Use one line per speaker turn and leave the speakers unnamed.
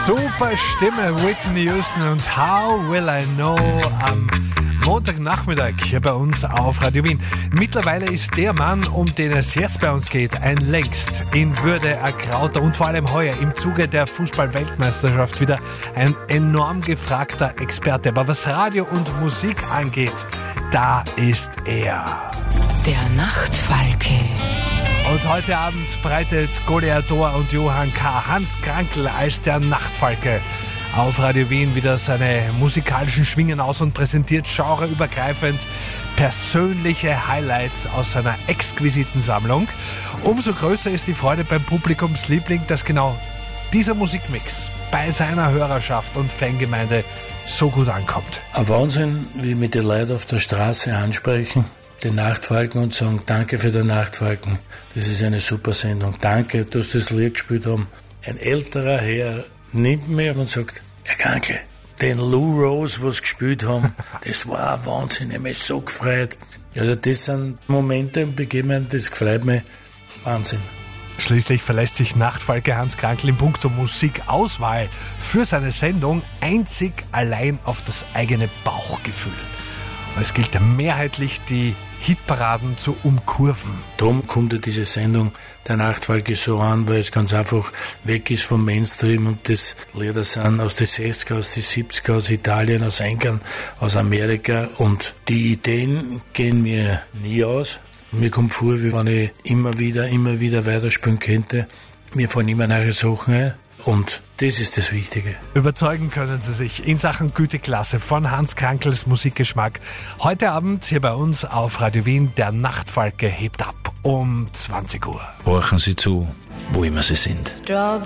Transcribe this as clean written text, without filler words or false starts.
Super Stimme, Whitney Houston und How Will I Know am Montagnachmittag hier bei uns auf Radio Wien. Mittlerweile ist der Mann, um den es jetzt bei uns geht, ein längst in Würde ergrauter und vor allem heuer im Zuge der Fußball-Weltmeisterschaft wieder ein enorm gefragter Experte. Aber was Radio und Musik angeht, da ist er.
Der Nachtfalke.
Und heute Abend breitet Goliath Dor und Johann K. Hans Krankl als der Nachtfalke auf Radio Wien wieder seine musikalischen Schwingen aus und präsentiert genreübergreifend persönliche Highlights aus seiner exquisiten Sammlung. Umso größer ist die Freude beim Publikumsliebling, dass genau dieser Musikmix bei seiner Hörerschaft und Fangemeinde so gut ankommt.
Ein Wahnsinn, wie mich die Leute auf der Straße ansprechen, den Nachtfalken, und sagen, danke für den Nachtfalken, das ist eine super Sendung, danke, dass das Lied gespielt haben. Ein älterer Herr nimmt mich und sagt, Herr Krankl, den Lou Rose, was gespielt haben, das war ein Wahnsinn, ich habe mich so gefreut. Also das sind Momente und Begebenheiten, das gefreut mich, Wahnsinn.
Schließlich verlässt sich Nachtfalke Hans Krankl in puncto Musikauswahl für seine Sendung einzig allein auf das eigene Bauchgefühl. Es gilt mehrheitlich, die Hitparaden zu umkurven.
Darum kommt ja diese Sendung der Nachtfalke so an, weil es ganz einfach weg ist vom Mainstream und das Lieder sind aus den 60er, aus den 70er, aus Italien, aus England, aus Amerika, und die Ideen gehen mir nie aus. Mir kommt vor, wie wenn ich immer wieder weiterspielen könnte. Mir fallen immer neue Sachen ein. Und das ist das Wichtige.
Überzeugen können Sie sich in Sachen Güteklasse von Hans Krankls Musikgeschmack. Heute Abend hier bei uns auf Radio Wien, der Nachtfalke hebt ab um 20 Uhr.
Horchen Sie zu, wo immer Sie sind.